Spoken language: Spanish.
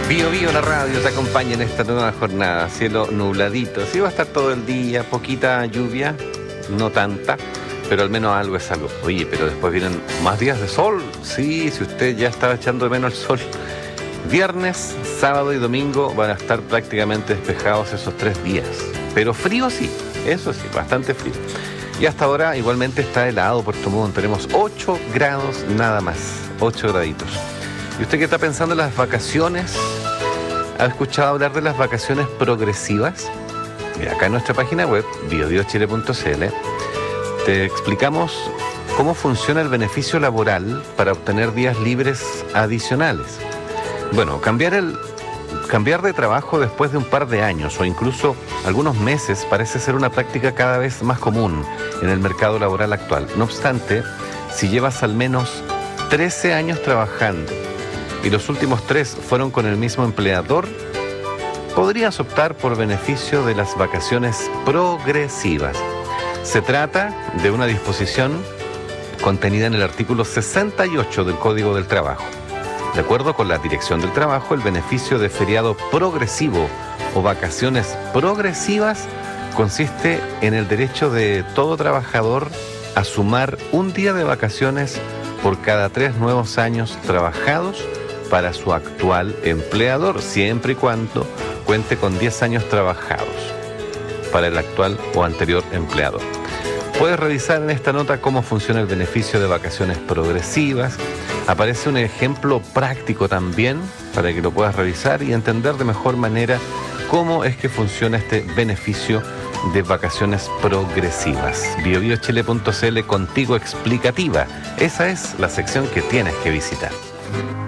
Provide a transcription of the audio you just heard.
Bío Bío, la radio te acompaña en esta nueva jornada. Cielo nubladito. Sí va a estar todo el día, poquita lluvia, no tanta, pero al menos algo es algo. Oye, pero después vienen más días de sol. Sí, si usted ya estaba echando de menos el sol. Viernes, sábado y domingo van a estar prácticamente despejados esos 3 días. Pero frío sí, eso sí, bastante frío. Y hasta ahora igualmente está helado Puerto Montt. Tenemos 8 grados nada más, 8 graditos. ¿Y usted qué está pensando en las vacaciones? ¿Ha escuchado hablar de las vacaciones progresivas? Acá en nuestra página web, biobiochile.cl, te explicamos cómo funciona el beneficio laboral para obtener días libres adicionales. Bueno, cambiar de trabajo después de un par de años o incluso algunos meses parece ser una práctica cada vez más común en el mercado laboral actual. No obstante, si llevas al menos 13 años trabajando y los últimos 3 fueron con el mismo empleador, podrías optar por beneficio de las vacaciones progresivas. Se trata de una disposición contenida en el artículo 68 del Código del Trabajo. De acuerdo con la Dirección del Trabajo, el beneficio de feriado progresivo o vacaciones progresivas consiste en el derecho de todo trabajador a sumar un día de vacaciones por cada 3 nuevos años trabajados para su actual empleador, siempre y cuando cuente con 10 años trabajados para el actual o anterior empleador. Puedes revisar en esta nota cómo funciona el beneficio de vacaciones progresivas. Aparece un ejemplo práctico también para que lo puedas revisar y entender de mejor manera cómo es que funciona este beneficio de vacaciones progresivas. biobiochile.cl, contigo explicativa. Esa es la sección que tienes que visitar.